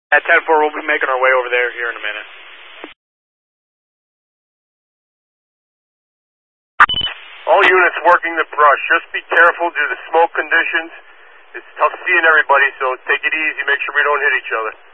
At 10-4, we'll be making our way over there here in a minute. All units working the brush. Just be careful due to the smoke conditions. It's tough seeing everybody, so take it easy. Make sure we don't hit each other.